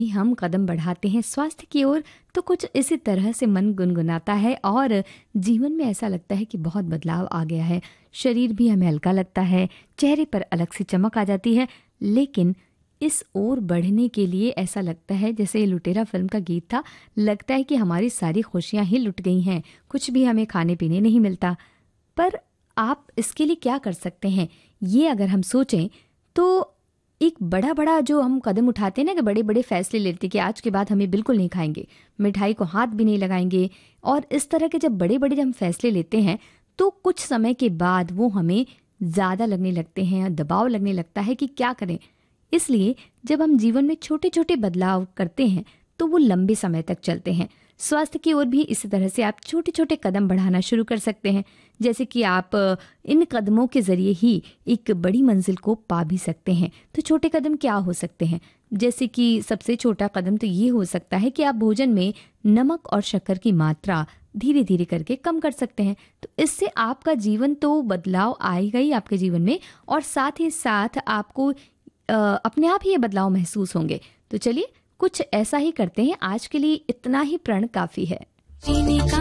हम कदम बढ़ाते हैं स्वास्थ्य की ओर तो कुछ इसी तरह से मन गुनगुनाता है और जीवन में ऐसा लगता है कि बहुत बदलाव आ गया है। शरीर भी हमें हल्का लगता है, चेहरे पर अलग सी चमक आ जाती है। लेकिन इस ओर बढ़ने के लिए ऐसा लगता है जैसे लुटेरा फिल्म का गीत था, लगता है कि हमारी सारी खुशियां ही लुट गई हैं, कुछ भी हमें खाने पीने नहीं मिलता। पर आप इसके लिए क्या कर सकते हैं, ये अगर हम सोचें तो एक बड़ा बड़ा जो हम कदम उठाते हैं ना, कि बड़े बड़े फैसले लेते हैं कि आज के बाद हमें बिल्कुल नहीं खाएंगे, मिठाई को हाथ भी नहीं लगाएंगे, और इस तरह के जब बड़े बड़े हम फैसले लेते हैं तो कुछ समय के बाद वो हमें ज़्यादा लगने लगते हैं, दबाव लगने लगता है कि क्या करें। इसलिए जब हम जीवन में छोटे छोटे बदलाव करते हैं तो वो लंबे समय तक चलते हैं। स्वास्थ्य की ओर भी इसी तरह से आप छोटे छोटे कदम बढ़ाना शुरू कर सकते हैं, जैसे कि आप इन कदमों के जरिए ही एक बड़ी मंजिल को पा भी सकते हैं। तो छोटे कदम क्या हो सकते हैं, जैसे कि सबसे छोटा कदम तो ये हो सकता है कि आप भोजन में नमक और शक्कर की मात्रा धीरे धीरे करके कम कर सकते हैं। तो इससे आपका जीवन तो बदलाव आएगा ही आपके जीवन में, और साथ ही साथ आपको अपने आप ही ये बदलाव महसूस होंगे। तो चलिए कुछ ऐसा ही करते हैं, आज के लिए इतना ही प्रण काफी है।